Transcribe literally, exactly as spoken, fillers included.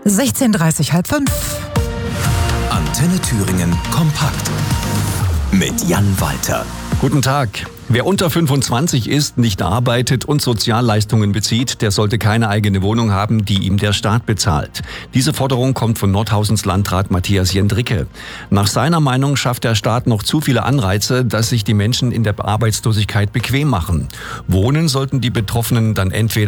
sechzehn Uhr dreißig, halb fünf. Antenne Thüringen kompakt mit Jan Walter. Guten Tag. Wer unter fünfundzwanzig ist, nicht arbeitet und Sozialleistungen bezieht, der sollte keine eigene Wohnung haben, die ihm der Staat bezahlt. Diese Forderung kommt von Nordhausens Landrat Matthias Jendricke. Nach seiner Meinung schafft der Staat noch zu viele Anreize, dass sich die Menschen in der Arbeitslosigkeit bequem machen. Wohnen sollten die Betroffenen dann entweder